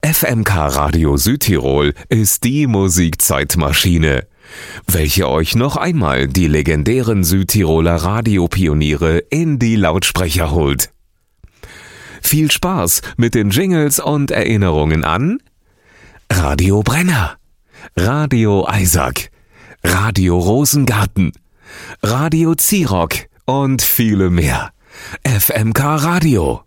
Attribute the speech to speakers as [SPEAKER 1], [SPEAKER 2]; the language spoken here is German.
[SPEAKER 1] FMK Radio Südtirol ist die Musikzeitmaschine, welche euch noch einmal die legendären Südtiroler Radiopioniere in die Lautsprecher holt. Viel Spaß mit den Jingles und Erinnerungen an Radio Brenner, Radio Eisack, Radio Rosengarten, Radio Zirock und viele mehr. FMK Radio.